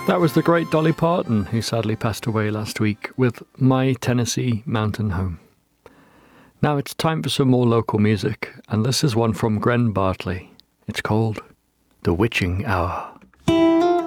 That was the great Dolly Parton, who sadly passed away last week, with My Tennessee Mountain Home. Now it's time for some more local music, and this is one from Gren Bartley. It's called The Witching Hour.